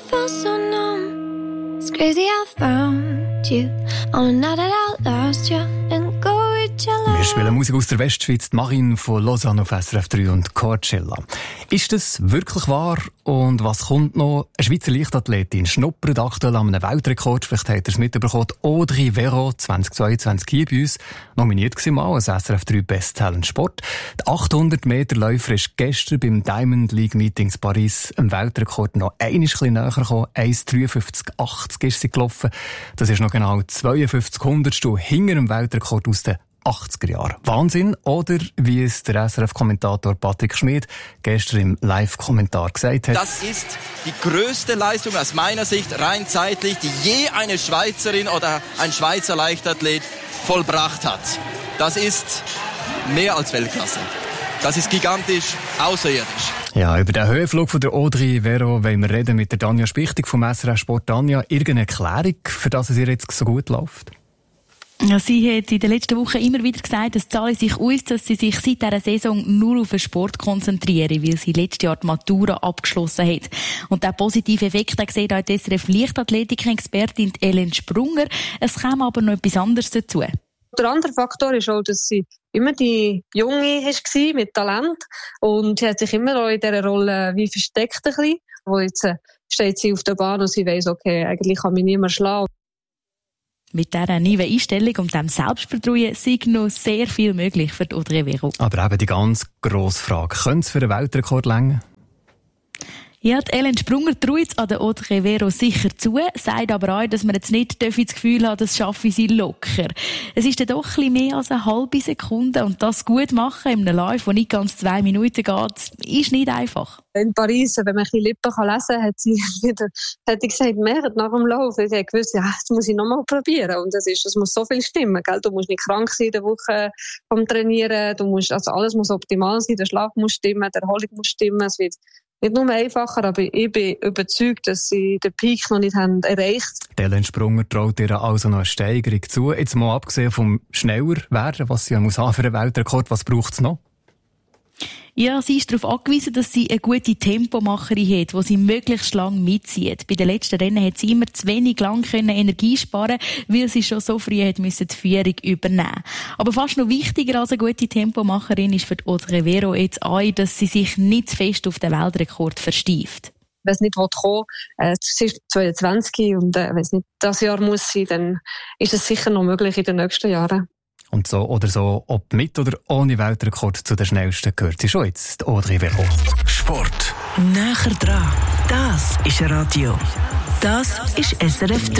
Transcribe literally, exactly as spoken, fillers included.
feel so numb. It's crazy I found you on a night that outlasts you and go with your love. Wir spielen Musik aus der Westschweiz, Marine von Lausanne auf S R F drei und Coachella. Ist das wirklich wahr? Und was kommt noch? Eine Schweizer Leichtathletin schnuppert aktuell an einem Weltrekord. Vielleicht habt ihr es mitbekommen. Audrey Vero, zweitausendzweiundzwanzig hier bei uns, nominiert war mal als S R F drei Best Talent Sport. Die achthundert Meter Läufer ist gestern beim Diamond League Meetings Paris im Weltrekord noch ein bisschen näher gekommen. eins dreiundfünfzig achtzig ist sie gelaufen. Das ist noch genau zweiundfünfzig Hundertstel hinter dem Weltrekord aus den achtziger Jahren. Wahnsinn, oder wie es der S R F-Kommentator Patrick Schmid gestern im Live-Kommentar gesagt hat. Das ist die größte Leistung aus meiner Sicht, rein zeitlich, die je eine Schweizerin oder ein Schweizer Leichtathlet vollbracht hat. Das ist mehr als Weltklasse. Das ist gigantisch, außerirdisch. Ja, über den Höhenflug von der Audrey Vero wollen wir reden mit der Danja Spichtig vom S R F Sport. Danja, irgendeine Erklärung, für das es ihr jetzt so gut läuft? Ja, sie hat in den letzten Wochen immer wieder gesagt, es zahle sich aus, dass sie sich seit dieser Saison nur auf den Sport konzentrieren, weil sie letztes Jahr die Matura abgeschlossen hat. Und der positive Effekt, den sieht auch die S R F-Leichtathletik-Expertin Ellen Sprunger. Es kam aber noch etwas anderes dazu. Der andere Faktor ist auch, dass sie immer die Junge war mit Talent. Und sie hat sich immer auch in dieser Rolle wie versteckt ein bisschen. Wo jetzt steht sie auf der Bahn und sie weiss, okay, eigentlich kann mich niemand schlagen. Mit dieser neuen Einstellung und diesem Selbstvertrauen sei noch sehr viel möglich für Audrey Vero. Aber eben die ganz grosse Frage, könnte es für einen Weltrekord reichen? Ja, die Ellen Sprunger traut an der Audrey Vero sicher zu, sagt aber auch, dass man jetzt nicht das Gefühl hat, das schaffe sie locker. Es ist dann doch ein bisschen mehr als eine halbe Sekunde und das gut machen in einem Live, der nicht ganz zwei Minuten geht, ist nicht einfach. In Paris, wenn man ein bisschen Lippen lesen kann, hat sie wieder, hat sie gesagt, mehr nach dem Lauf. Ich habe gewusst, ja, das muss ich nochmal probieren. Und das ist, das muss so viel stimmen, gell? Du musst nicht krank sein in der Woche vom Trainieren. Du musst, also alles muss optimal sein. Der Schlaf muss stimmen, die Erholung muss stimmen. Es wird nicht nur einfacher, aber ich bin überzeugt, dass sie den Peak noch nicht haben erreicht. Ellen Sprunger traut ihr also noch eine Steigerung zu. Jetzt mal abgesehen vom schneller werden, was sie muss haben für einen Weltrekord, was braucht es noch? Ja, sie ist darauf angewiesen, dass sie eine gute Tempomacherin hat, die sie möglichst lang mitzieht. Bei den letzten Rennen hat sie immer zu wenig lang Energie sparen, weil sie schon so früh hat müssen die Führung übernehmen. Aber fast noch wichtiger als eine gute Tempomacherin ist für die Audrey Vero jetzt auch, dass sie sich nicht zu fest auf den Weltrekord versteift. Wenn es nicht kommen will, äh, es ist zweiundzwanzig und äh, wenn es nicht das Jahr muss sein, dann ist es sicher noch möglich in den nächsten Jahren. Und so oder so, ob mit oder ohne Weltrekord zu den Schnellsten gehört sie schon jetzt, Audrey Vero. Sport. Näher dran. Das ist Radio. Das ist S R F drei.